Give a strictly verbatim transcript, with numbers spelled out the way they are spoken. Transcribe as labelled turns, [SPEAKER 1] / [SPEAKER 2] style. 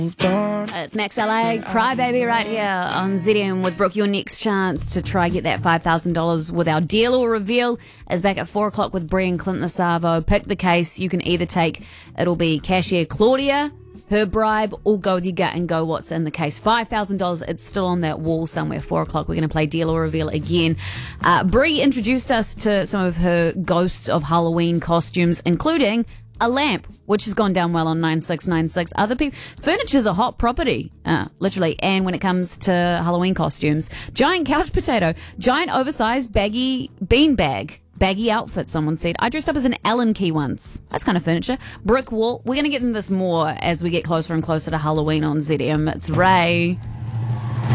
[SPEAKER 1] It's Max L A, Crybaby right here on Z M with Brooke. Your next chance to try get that five thousand dollars with our deal or reveal is back at four o'clock with Brie and Clint Savo. Pick the case. You can either take, it'll be cashier Claudia, her bribe, or go with your gut and go what's in the case. five thousand dollars, it's still on that wall somewhere. four o'clock, we're going to play deal or reveal again. Uh, Brie introduced us to some of her ghosts of Halloween costumes, including a lamp, which has gone down well on nine six nine six. Other people, furniture's a hot property, uh, literally. And when it comes to Halloween costumes, giant couch potato, giant oversized baggy beanbag, baggy outfit, someone said. I dressed up as an Allen key once. That's kind of furniture. Brick wall. We're going to get into this more as we get closer and closer to Halloween on Z M. It's Ray.